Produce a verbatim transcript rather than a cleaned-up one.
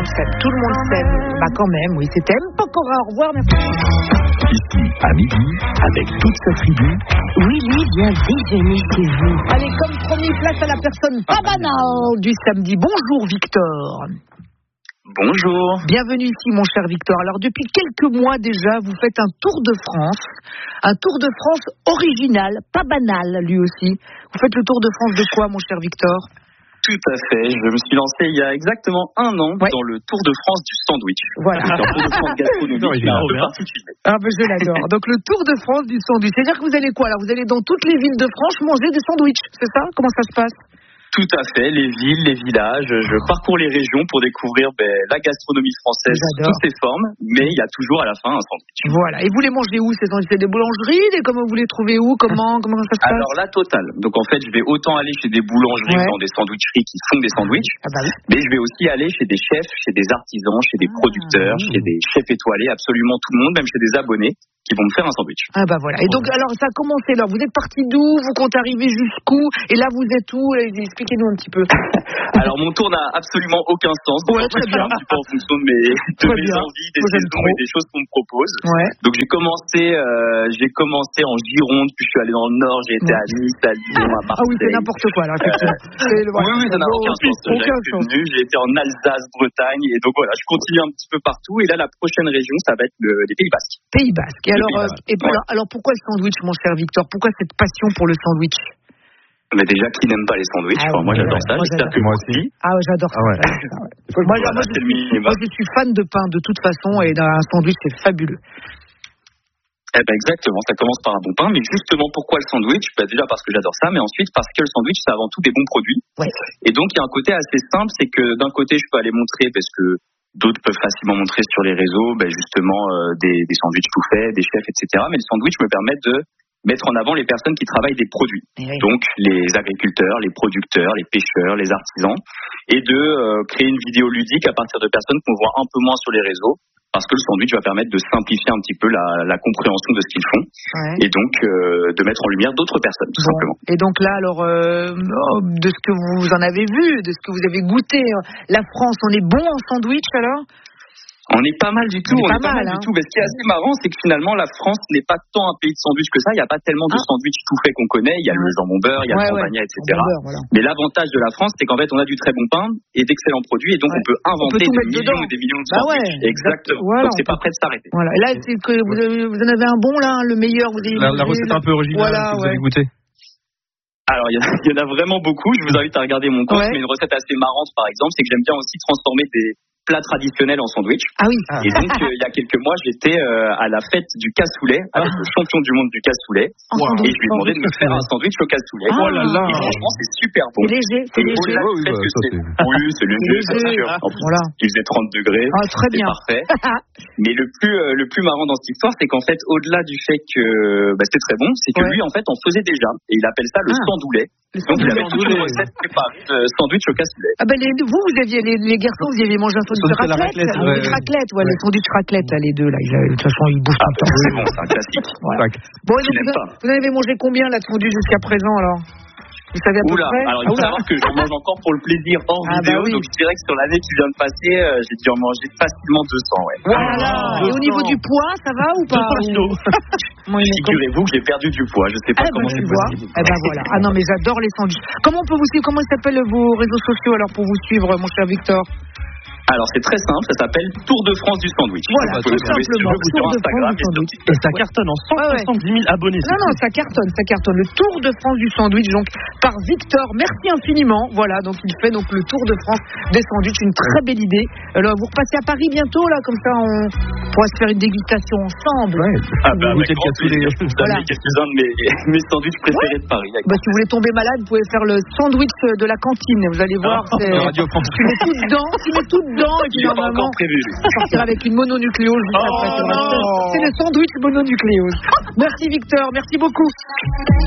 monde s'aime, tout le monde s'aime. Bah quand même, oui, c'était M. Pokora. Au revoir, merci. Ici, à midi, avec toute sa tribu. Willy vient déjeuner chez vous. Allez, comme promis, place à la personne pas banale du samedi. Bonjour, Victor. Bonjour. Bienvenue ici, mon cher Victor. Alors, depuis quelques mois déjà, vous faites un tour de France. Un tour de France original, pas banal, lui aussi. Vous faites le tour de France de quoi, mon cher Victor ? Tout à fait. Je me suis lancé il y a exactement un an ouais. dans le Tour de France du sandwich. Voilà. Donc, un Tour de France gastronomique un peu particulier. Ah ben je l'adore. Donc le Tour de France du sandwich. C'est-à-dire que vous allez quoi ? Alors vous allez dans toutes les villes de France manger des sandwichs, c'est ça ? Comment ça se passe ? Tout à fait, les villes, les villages. Je parcours les régions pour découvrir ben, la gastronomie française sous toutes ses formes, mais il y a toujours à la fin un sandwich. Voilà. Et vous les mangez où ces sandwichs ? C'est des boulangeries, des comment vous les trouvez où ? Comment comment ça se passe ? Alors la totale. Donc en fait, je vais autant aller chez des boulangeries ouais. ou dans des sandwicheries qui font des sandwichs, ah bah oui. mais je vais aussi aller chez des chefs, chez des artisans, chez des ah, producteurs, oui. chez des chefs étoilés, absolument tout le monde, même chez des abonnés qui vont me faire un sandwich. Ah bah voilà. Et donc alors ça a commencé là. Vous êtes parti d'où ? Vous comptez arriver jusqu'où ? Et là vous êtes où ? Expliquez-nous un petit peu. Alors mon tour n'a absolument aucun sens. Ouais, très bien. Un petit peu en fonction de mes, de mes envies, des saisons et des choses qu'on me propose. Ouais. Donc j'ai commencé, euh, j'ai commencé en Gironde, puis je suis allé dans le Nord. J'ai été à Nice, à Lyon, à Marseille. Ah oui, c'est n'importe quoi là. Effectivement. Euh, voilà. Oui, oui, ça n'a aucun sens. Aucun sens. J'ai été en Alsace, Bretagne, et donc voilà, je continue un petit peu partout. Et là, la prochaine région, ça va être le, les Pays Basques. Pays Basques. Et alors, euh, et ouais. alors, alors pourquoi le sandwich, mon cher Victor ? Pourquoi cette passion pour le sandwich ? Mais déjà, qui n'aime pas les sandwichs ah, enfin, Moi, j'adore ça. Moi, j'espère j'adore. que moi aussi. Ah, j'adore ça. Ah, ouais. j'adore ça ouais. moi, voilà, moi, je suis, moi, je suis fan de pain de toute façon, et un sandwich, c'est fabuleux. Eh ben exactement, ça commence par un bon pain, mais justement pourquoi le sandwich ? Ben déjà parce que j'adore ça, mais ensuite parce que le sandwich c'est avant tout des bons produits. Ouais. Et donc il y a un côté assez simple, c'est que d'un côté je peux aller montrer, parce que d'autres peuvent facilement montrer sur les réseaux, ben justement euh, des, des sandwichs tout faits, des chefs, et cetera. Mais le sandwich me permet de mettre en avant les personnes qui travaillent des produits. Oui. Donc les agriculteurs, les producteurs, les pêcheurs, les artisans, et de euh, créer une vidéo ludique à partir de personnes qu'on voit un peu moins sur les réseaux, parce que le sandwich va permettre de simplifier un petit peu la, la compréhension de ce qu'ils font, ouais. et donc euh, de mettre en lumière d'autres personnes, tout bon. simplement. Et donc là, alors, euh, de ce que vous en avez vu, de ce que vous avez goûté, la France, on est bon en sandwich alors ? On est pas mal du tout, on, on est pas mal, mal hein. du tout. Mais ce qui est assez marrant, c'est que finalement, la France n'est pas tant un pays de sandwich que ça. Il n'y a pas tellement de ah. sandwich tout fait qu'on connaît. Il y a le jambon beurre, il y a ouais, le campagna, ouais. et cetera. Beurre, voilà. Mais l'avantage de la France, c'est qu'en fait, on a du très bon pain et d'excellents produits, et donc ouais. on peut inventer on peut des millions dedans. et des millions de bah sandwichs. Ouais, exactement. Voilà, donc c'est pas prêt de s'arrêter. Voilà. Et là, c'est que vous, avez, vous en avez un bon là, le meilleur. Vous avez la, la recette un peu originale voilà, que vous ouais. avez goûté. Alors, il y, y en a vraiment beaucoup. Je vous invite à regarder mon compte. Ouais. Mais une recette assez marrante, par exemple, c'est que j'aime bien aussi transformer des plats traditionnels en sandwich. Ah oui. Et donc, euh, il y a quelques mois, j'étais euh, à la fête du cassoulet avec ah. le champion du monde du cassoulet. Wow. Et je lui ai demandé de me faire un sandwich au cassoulet. Ah. Oh là là. Et franchement, c'est super bon. C'est léger, c'est et léger. Oh, oui, bah, ça, c'est... oui, c'est léger, c'est sûr. En plus, voilà. Il faisait trente degrés. Ah, très bien. C'est parfait. Mais le plus, euh, le plus marrant dans cette histoire, c'est qu'en fait, au-delà du fait que bah, c'était très bon, c'est que ouais. lui, en fait, en faisait déjà. Et il appelle ça le ah. sandoulet. Donc, il avait toute une recette préparée de sandwich au cassoulet. Ah ben, les, vous, vous aviez, les, les garçons, vous aviez mangé un sandwich de raclette. raclette ouais, ouais. raclette, ouais, ouais. Les sandwichs raclette, là, les deux, là. Ils, de toute façon, ils bouffent ah, tout le temps. C'est bon, c'est un classique. Voilà. Bon, et donc, vous, vous en avez mangé combien, là, de sandwich jusqu'à présent, alors? Vous savez à peu Oula, près alors il faut Oula. savoir que j'en mange encore pour le plaisir hors ah vidéo, bah oui. donc je dirais que sur l'année qui vient de passer, euh, j'ai dû en manger facilement deux cents, ouais. Voilà. Et au niveau du poids, ça va ou pas? deux cents kilos. Figurez-vous que j'ai perdu du poids, je sais pas ah comment bah, c'est possible. Eh ben voilà. Ah non mais j'adore les sandwichs. Comment on peut vous suivre? Comment s'appellent vos réseaux sociaux alors pour vous suivre, mon cher Victor? Alors c'est très simple, ça s'appelle Tour de France du sandwich. Voilà, tout simplement. Sur Instagram et sur TikTok. Et ça cartonne en cent soixante-dix mille abonnés. Non, non, ça cartonne, ça cartonne. Le Tour de France du sandwich, donc par Victor. Merci infiniment. Voilà, donc il fait donc le Tour de France des sandwichs, une très belle idée. Alors vous repassez à Paris bientôt là, comme ça on pourra se faire une dégustation ensemble. Ouais. Ah bah avec grand plaisir. Je vous donne quelques-uns de mes, mes sandwichs préférés ouais. de Paris. Bah, si vous voulez tomber malade, vous pouvez faire le sandwich de la cantine. Vous allez voir, c'est. Tu mets tout dedans, tu mets tout dedans et puis normalement. Encore prévu. Sortir avec une mononucléose juste oh après. Non. C'est le sandwich mononucléose. Merci Victor, merci beaucoup.